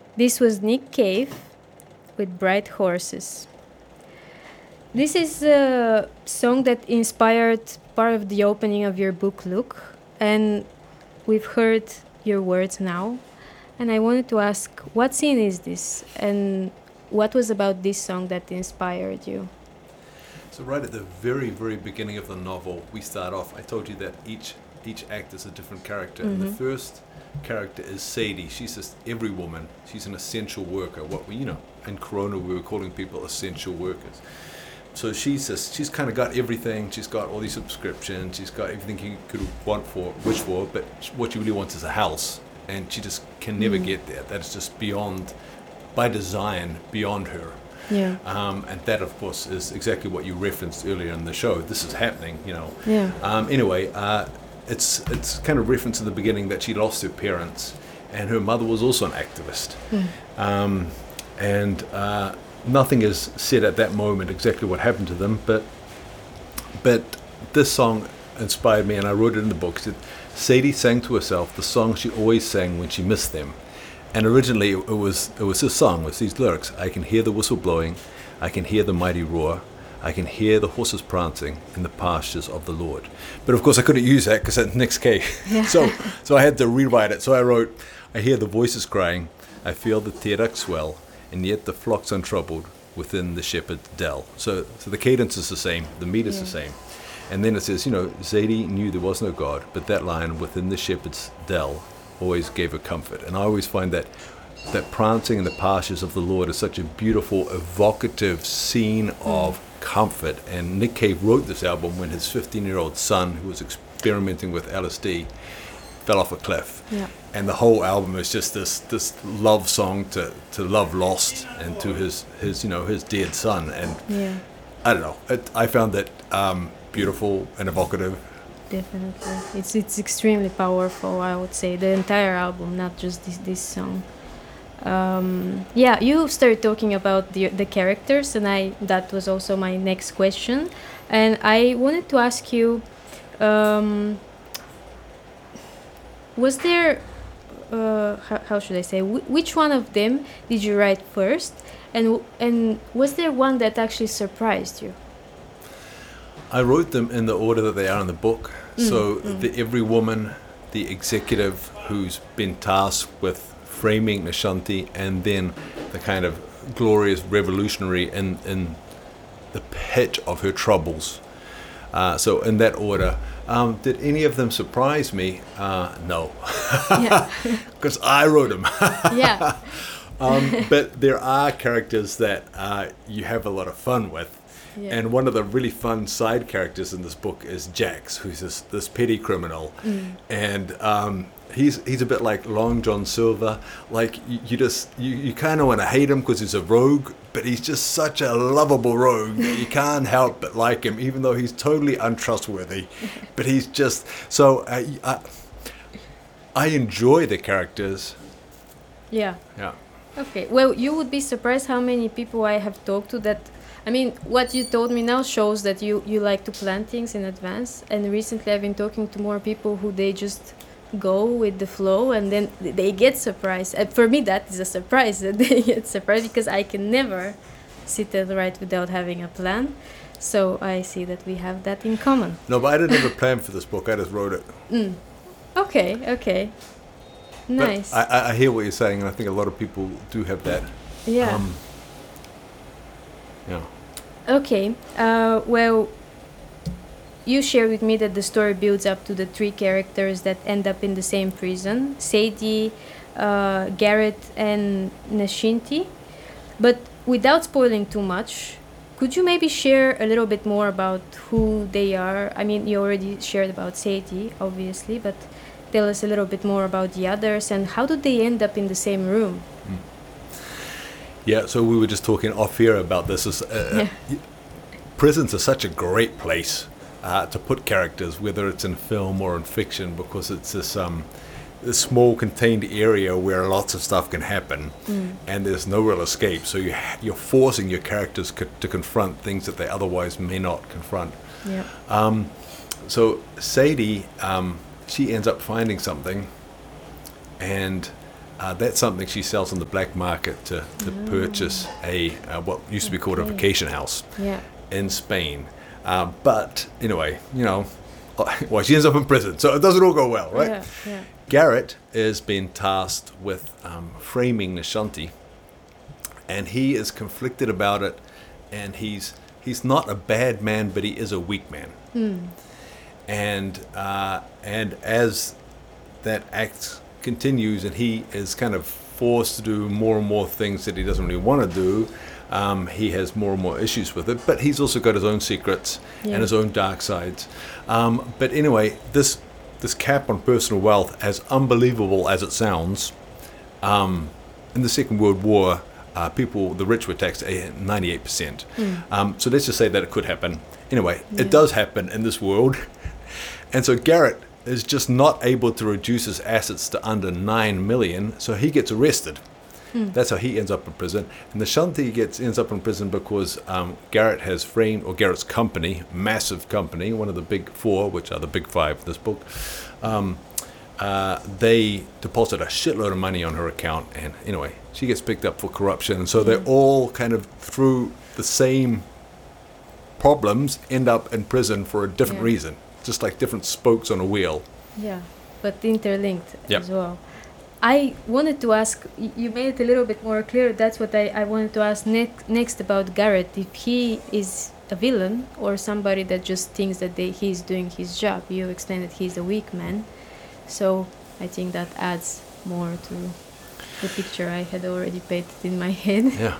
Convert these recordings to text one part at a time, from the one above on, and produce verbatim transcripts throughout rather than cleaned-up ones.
This was Nick Cave with Bright Horses. This is a song that inspired part of the opening of your book, Look, and we've heard your words now. And I wanted to ask, what scene is this? And what was about this song that inspired you? So right at the very, very beginning of the novel, we start off, I told you that each each act is a different character. Mm-hmm. And the first character is Sadie. She's just every woman. She's an essential worker. What we, you know, in Corona we were calling people essential workers. So she's just, she's kind of got everything. She's got all these subscriptions. She's got everything you could want for, wish for, but what she really wants is a house. And she just can never Mm. get there. That's just beyond, by design, beyond her. Yeah. Um, and that, of course, is exactly what you referenced earlier in the show. This is happening, you know. Yeah. Um, anyway, uh, it's it's kind of referenced in the beginning that she lost her parents, and her mother was also an activist. Mm. Um, and uh, nothing is said at that moment exactly what happened to them, but but this song inspired me, and I wrote it in the book. It said, Sadie sang to herself the song she always sang when she missed them. And originally it was it was this song with these lyrics: I can hear the whistle blowing, I can hear the mighty roar, I can hear the horses prancing in the pastures of the Lord. But of course I couldn't use that because that's Nick's key. Yeah. so so I had to rewrite it. So I wrote, I hear the voices crying, I feel the tear swell, and yet the flock's untroubled within the shepherd's dell. So so the cadence is the same, the meter's Yeah. the same. And then it says, you know, Zadie knew there was no God, but that line within the shepherd's dell always gave her comfort. And I always find that that prancing in the pastures of the Lord is such a beautiful, evocative scene of comfort. And Nick Cave wrote this album when his fifteen-year-old son, who was experimenting with L S D, fell off a cliff. Yeah. And the whole album is just this this love song to, to love lost and to his, his, you know, his dead son. And Yeah. I don't know, it, I found that um, beautiful and evocative. Definitely, it's it's extremely powerful. I would say the entire album, not just this this song. Um, yeah, you started talking about the the characters, and I that was also my next question, and I wanted to ask you, um, was there, uh, how, how should I say, wh- which one of them did you write first, and w- and was there one that actually surprised you? I wrote them in the order that they are in the book. Mm, so mm. the every woman, the executive who's been tasked with framing Nishanti, and then the kind of glorious revolutionary in, in the pitch of her troubles. Uh, so in that order. Um, did any of them surprise me? Uh, no. Yeah. Because I wrote them. Yeah. um, but there are characters that uh, you have a lot of fun with. Yeah. And one of the really fun side characters in this book is Jax, who's this, this petty criminal. Mm. And um, he's he's a bit like Long John Silver. Like, you, you just, you, you kind of want to hate him because he's a rogue, but he's just such a lovable rogue that you can't help but like him, even though he's totally untrustworthy. But he's just, so uh, I, I enjoy the characters. Yeah. Yeah. Okay. Well, you would be surprised how many people I have talked to that. I mean, what you told me now shows that you, you like to plan things in advance. And recently I've been talking to more people who they just go with the flow and then they get surprised. And for me, that is a surprise that they get surprised because I can never sit and write without having a plan. So I see that we have that in common. No, but I didn't have a plan for this book. I just wrote it. Mm. Okay, okay. Nice. But I, I hear what you're saying, and I think a lot of people do have that. Yeah. Um, yeah. Okay. Uh, well, you shared with me that the story builds up to the three characters that end up in the same prison: Sadie, uh, Garrett, and Nishanti. But without spoiling too much, could you maybe share a little bit more about who they are? I mean, you already shared about Sadie, obviously, but tell us a little bit more about the others and how do they end up in the same room? Yeah, so we were just talking off here about this. Is, uh, Yeah. prisons are such a great place uh, to put characters, whether it's in film or in fiction, because it's this, um, this small contained area where lots of stuff can happen, Mm. and there's no real escape. So you ha- you're forcing your characters co- to confront things that they otherwise may not confront. Yeah. Um, so Sadie, um, she ends up finding something, and uh, that's something she sells on the black market to, to Oh. purchase a uh, what used to be called a Okay. vacation house Yeah. in Spain. Uh, but anyway, you know, well, she ends up in prison, so it doesn't all go well, right? Yeah. Yeah. Garrett is being tasked with um, framing Nishanti, and he is conflicted about it, and he's he's not a bad man, but he is a weak man. Hmm. And uh, and as that act continues, and he is kind of forced to do more and more things that he doesn't really want to do, um, he has more and more issues with it. But he's also got his own secrets Yeah. and his own dark sides. Um, but anyway, this this cap on personal wealth, as unbelievable as it sounds, um, in the Second World War, uh, people, the rich were taxed at ninety-eight percent. Um, so let's just say that it could happen. Anyway, Yeah. it does happen in this world. And so Garrett is just not able to reduce his assets to under nine million, so he gets arrested. That's how he ends up in prison. And the Shanti gets ends up in prison because um, Garrett has framed, or Garrett's company, massive company, one of the big four, which are the big five in this book, um, uh, they deposit a shitload of money on her account. And anyway, she gets picked up for corruption. And so they're all kind of through the same problems, end up in prison for a different Yeah. reason, just like different spokes on a wheel. Yeah, but interlinked Yep. as well. I wanted to ask, y- you made it a little bit more clear. That's what I, I wanted to ask next, next about Garrett. If he is a villain or somebody that just thinks that they, he's doing his job. You explained that he's a weak man. So I think that adds more to the picture I had already painted in my head. Yeah.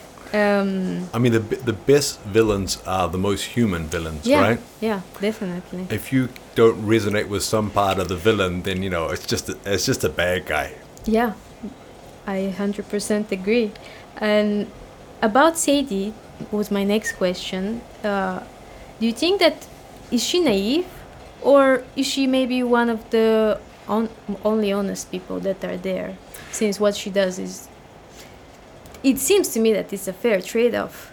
Um, I mean, the b- the best villains are the most human villains, yeah, right? yeah, definitely. If you don't resonate with some part of the villain, then you know it's just a, it's just a bad guy. Yeah, I one hundred percent agree. And about Sadie was my next question. Uh, do you think that is she naive, or is she maybe one of the on, only honest people that are there? Since what she does is, it seems to me that it's a fair trade-off.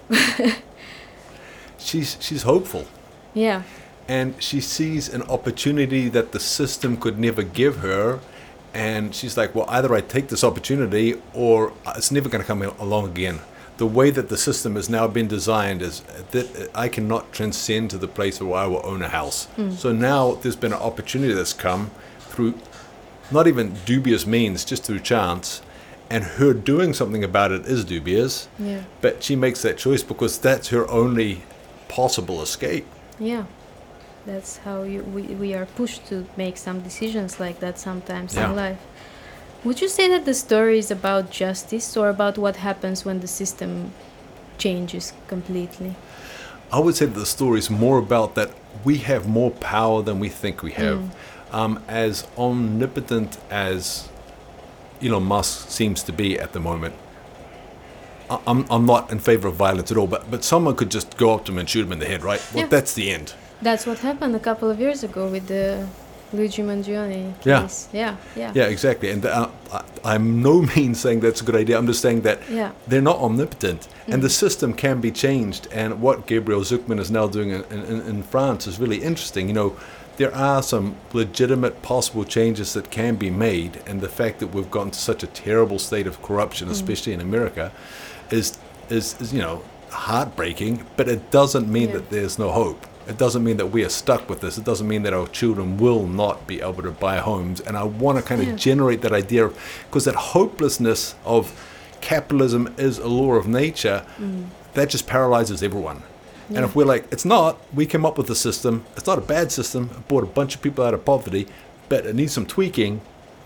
She's she's hopeful, Yeah, and she sees an opportunity that the system could never give her, and she's like, well, either I take this opportunity or it's never going to come along again. The way that the system has now been designed is that I cannot transcend to the place where I will own a house. So now there's been an opportunity that's come through not even dubious means, just through chance, and her doing something about it is dubious, yeah, but she makes that choice because that's her only possible escape. yeah. That's how you, we, we are pushed to make some decisions like that sometimes Yeah. in life. Would you say that the story is about justice or about what happens when the system changes completely? I would say that the story is more about that we have more power than we think we have. Um, as omnipotent as Elon Musk seems to be at the moment, I- I'm, I'm not in favor of violence at all, but, but someone could just go up to him and shoot him in the head, right? Well, Yeah. that's the end. That's what happened a couple of years ago with the Luigi Mangione Yeah. case. Yeah, yeah, Yeah, exactly. And uh, I, I'm no means saying that's a good idea. I'm just saying that yeah, they're not omnipotent, and the system can be changed. And what Gabriel Zucman is now doing in, in, in France is really interesting. You know, there are some legitimate possible changes that can be made, and the fact that we've gotten to such a terrible state of corruption, especially in America, is, is is you know heartbreaking. But it doesn't mean Yeah. that there's no hope. It doesn't mean that we are stuck with this. It doesn't mean that our children will not be able to buy homes. And I want to kind of Yeah. generate that idea, because that hopelessness of capitalism is a law of nature, that just paralyzes everyone. And Yeah. if we're like, it's not, we came up with a system, it's not a bad system, it brought a bunch of people out of poverty, but it needs some tweaking.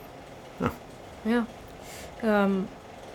yeah. Um,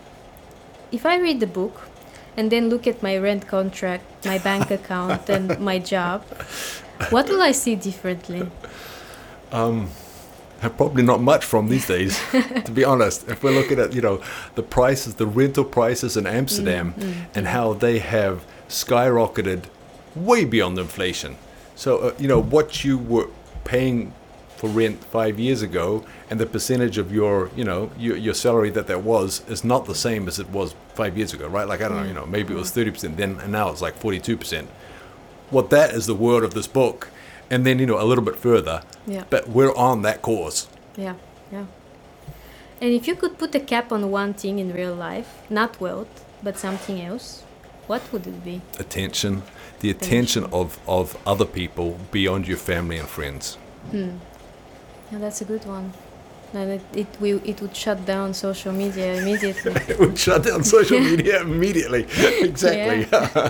if I read the book and then look at my rent contract, my bank account, and my job, what will I see differently? Um, probably not much from these days, to be honest. If we're looking at, you know, the prices, the rental prices in Amsterdam, and how they have skyrocketed way beyond inflation. So, uh, you know, what you were paying for rent five years ago, and the percentage of your, you know, your, your salary that that was, is not the same as it was five years ago, right? Like, I don't know, you know, maybe it was thirty percent then, and now it's like forty-two percent. Well, that is the word of this book. And then, you know, a little bit further, Yeah. but we're on that course. Yeah, yeah. And if you could put a cap on one thing in real life, not wealth, but something else, what would it be? Attention. The attention of, of other people beyond your family and friends. Hmm. Yeah, that's a good one. And it it, will, it would shut down social media immediately. It would shut down social media immediately. Exactly.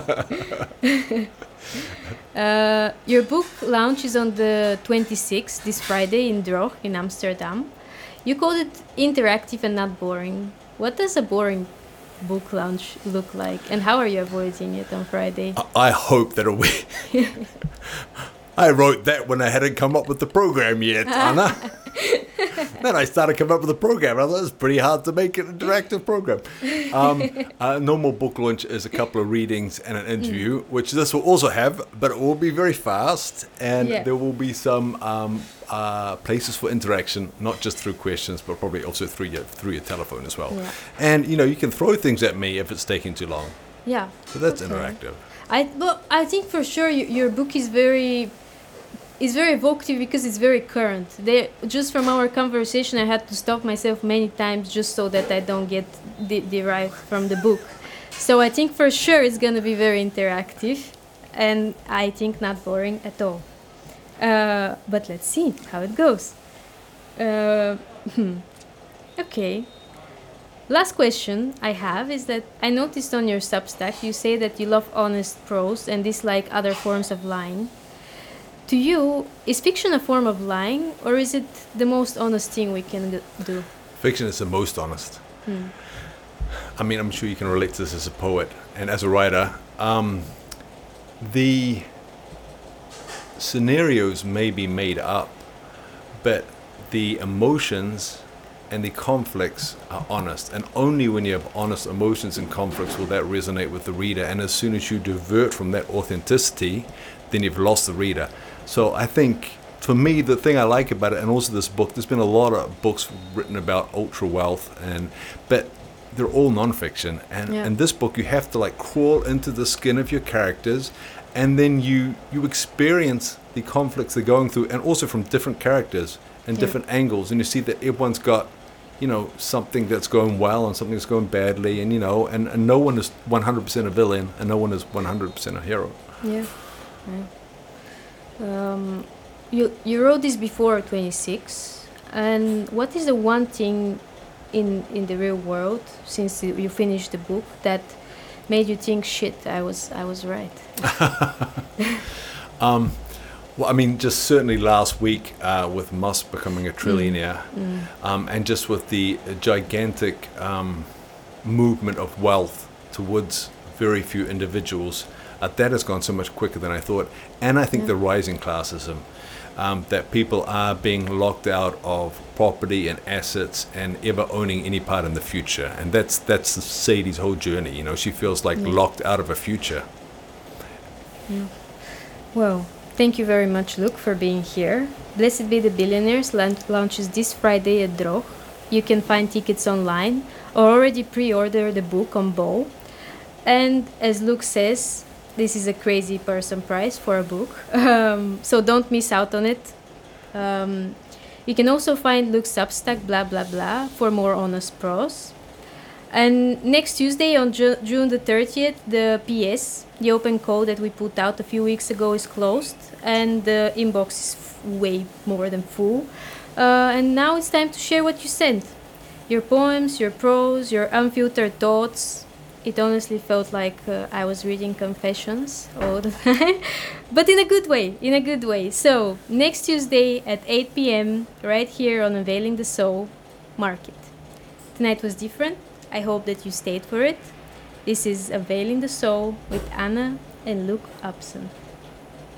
uh, your book launches on the twenty-sixth, this Friday, in Droog, in Amsterdam. You called it interactive and not boring. What does a boring book launch look like, and how are you avoiding it on Friday? I hope that it'll be... I wrote that when I hadn't come up with the program yet, Anna. Then I started coming up with the program. I thought it was pretty hard to make an interactive program. Um, a normal book launch is a couple of readings and an interview, mm. which this will also have, but it will be very fast, and yeah. there will be some um, uh, places for interaction, not just through questions, but probably also through your through your telephone as well. Yeah. And you know, you can throw things at me if it's taking too long. Yeah. So that's okay. interactive. I well, I think for sure you, your book is very. It's very evocative because it's very current. They, just from our conversation, I had to stop myself many times just so that I don't get de- derived from the book. So I think for sure it's going to be very interactive, and I think not boring at all. Uh, but let's see how it goes. Uh, okay. Last question I have is that I noticed on your Substack you say that you love honest prose and dislike other forms of lying. To you, is fiction a form of lying, or is it the most honest thing we can g- do? Fiction is the most honest. Hmm. I mean, I'm sure you can relate to this as a poet and as a writer. Um, the scenarios may be made up, but the emotions and the conflicts are honest. And only when you have honest emotions and conflicts will that resonate with the reader. And as soon as you divert from that authenticity, then you've lost the reader. So I think, for me, the thing I like about it, and also this book, there's been a lot of books written about ultra wealth, and but they're all nonfiction. And yeah. in this book, you have to like crawl into the skin of your characters, and then you you experience the conflicts they're going through, and also from different characters and yeah. different angles, and you see that everyone's got, you know, something that's going well and something that's going badly, and you know, and, and no one is one hundred percent a villain, and no one is one hundred percent a hero. Yeah. yeah. Um, you you wrote this before twenty-six, and what is the one thing in in the real world since you, you finished the book that made you think, shit, I was I was right? um, well, I mean, just certainly last week uh, with Musk becoming a trillionaire, mm. Mm. Um, and just with the gigantic um, movement of wealth towards very few individuals. Uh, that has gone so much quicker than I thought. And I think yeah. the rising classism, um, that people are being locked out of property and assets and ever owning any part in the future. And that's that's Sadie's whole journey. You know, she feels like yeah. locked out of a future. Yeah. Well, thank you very much, Luke, for being here. Blessed Be the Billionaires launches this Friday at Droog. You can find tickets online or already pre-order the book on Bol. And as Luke says, this is a crazy person price for a book, um, so don't miss out on it. Um, you can also find Luke's Substack, blah, blah, blah, for more honest prose. And next Tuesday, on Ju- June the thirtieth, the P S, the open call that we put out a few weeks ago, is closed, and the inbox is f- way more than full. Uh, and now it's time to share what you sent. Your poems, your prose, your unfiltered thoughts. It honestly felt like uh, I was reading confessions all the time, but in a good way, in a good way. So, next Tuesday at eight p.m, right here on Unveiling the Soul, mark it. Tonight was different. I hope that you stayed for it. This is Unveiling the Soul with Anna and Luke Upson.